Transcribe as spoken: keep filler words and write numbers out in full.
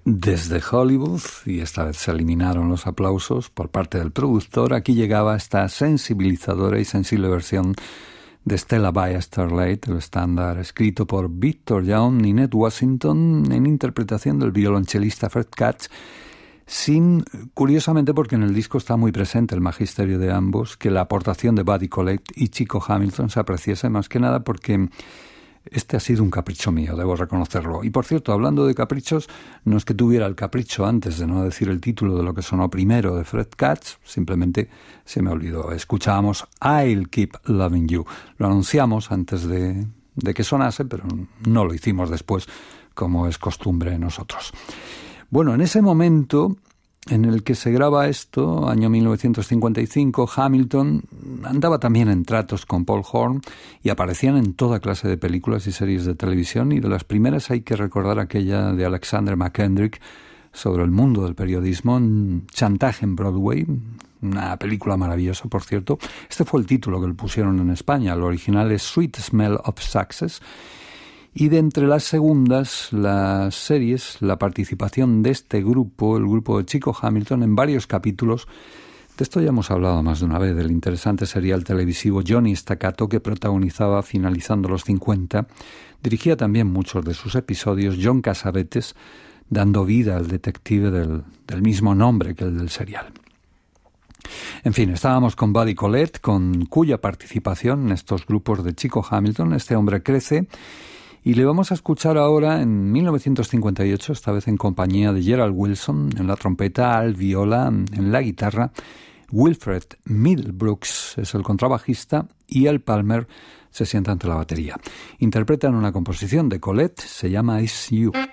Desde Hollywood, y esta vez se eliminaron los aplausos por parte del productor, aquí llegaba esta sensibilizadora y sensible versión de Stella by Starlight, el estándar escrito por Victor Young y Ned Washington en interpretación del violonchelista Fred Katz, sin, curiosamente porque en el disco está muy presente el magisterio de ambos, que la aportación de Buddy Collette y Chico Hamilton se apreciase más que nada porque este ha sido un capricho mío, debo reconocerlo. Y por cierto, hablando de caprichos, no es que tuviera el capricho antes de no decir el título de lo que sonó primero de Fred Katz, simplemente se me olvidó. Escuchábamos I'll Keep Loving You. Lo anunciamos antes de, de que sonase, pero no lo hicimos después, como es costumbre en nosotros. Bueno, en ese momento en el que se graba esto, año mil novecientos cincuenta y cinco, Hamilton andaba también en tratos con Paul Horn y aparecían en toda clase de películas y series de televisión, y de las primeras hay que recordar aquella de Alexander McKendrick sobre el mundo del periodismo, Chantaje en Broadway, una película maravillosa, por cierto. Este fue el título que le pusieron en España, el original es Sweet Smell of Success. Y de entre las segundas, las series, la participación de este grupo, el grupo de Chico Hamilton, en varios capítulos. De esto ya hemos hablado más de una vez, del interesante serial televisivo Johnny Staccato, que protagonizaba finalizando los cincuenta. Dirigía también muchos de sus episodios John Cassavetes, dando vida al detective del, del mismo nombre que el del serial. En fin, estábamos con Buddy Collette, con cuya participación en estos grupos de Chico Hamilton este hombre crece. Y le vamos a escuchar ahora en mil novecientos cincuenta y ocho, esta vez en compañía de Gerald Wilson, en la trompeta, Al Viola, en la guitarra, Wilfred Middlebrooks es el contrabajista y Al Palmer se sienta ante la batería. Interpretan una composición de Collette, se llama It's You.